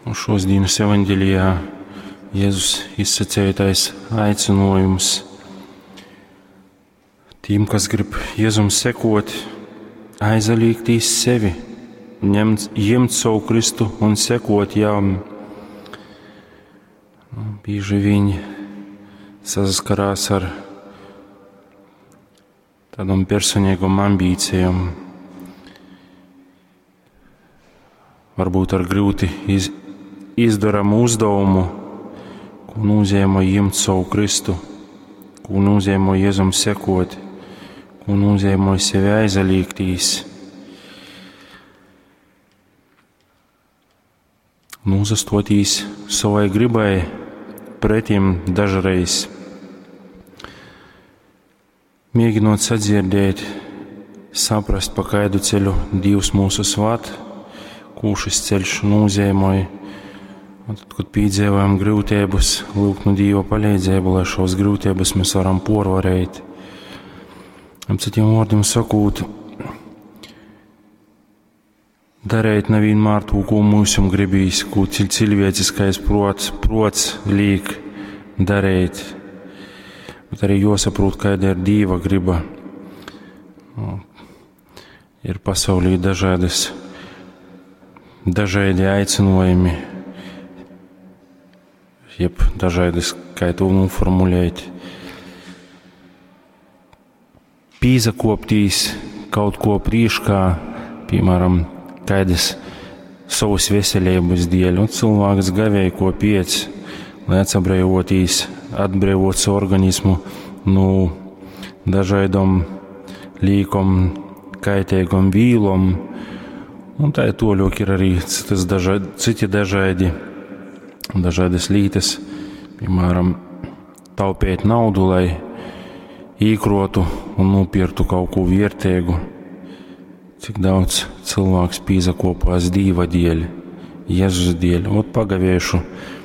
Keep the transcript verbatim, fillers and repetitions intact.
Un šodienas evaņģelijā Jēzus izsacētais aicinājums tiem, kas grib Jēzum sekot, aizalīgtīs sevi, ņemt, ņemt savu Kristu un sekot jām. Bieži viņi saskarās ar tādām personīgām ambīcijām, varbūt ar grūti iz, izdaramu uzdevumu, ko nozīmē ņemt savu Kristu, ko nozīmē Jēzum sekot, ko nozīmē sevi aizalīgtīs. Nūzastotīs savai gribai pretim dažreiz, mēģinot sadzirdēt, saprast, pa kādu ceļu Dievs mūsu svāt, ko šis ceļš nozīmē. Tad, kad piedzīvojam grūtības, lūgt no Dieva palīdzību, lai šos grūtības mēs varam porvarēt. Ar citiem vārdiem sakot, darēt nevienmēr to, ko mūsum gribīs, ko cilvēciskais prots, prots liek darīt. Bet arī jāsaprot, kāda ir Dieva griba. Ir pasaulī dažādas, dažādi aicinājumi, jeb dažādas, kā to noformulēt. Pīzakoptīs kaut ko priekšā, piemēram, kādas savas veselības dēļ, un cilvēks gavēja ko piec, lai atsabrēvotīs, atbrēvot savu organismu no dažādām līkom, kaitīgām vīlom, un tā ir toļok ir arī citas dažādi, citi dažādi, dažādas lītas, piemēram, taupēt naudu, lai īkrotu un nopirktu kaut ko vērtīgu. Cik daudz cilvēks pīzakopās Dieva dēļ, Jēzus dēļ. Ot pagaviešu